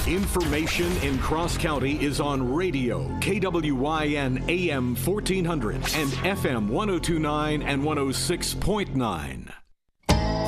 Information in Cross County is on radio, KWYN AM 1400 and FM 1029 and 106.9.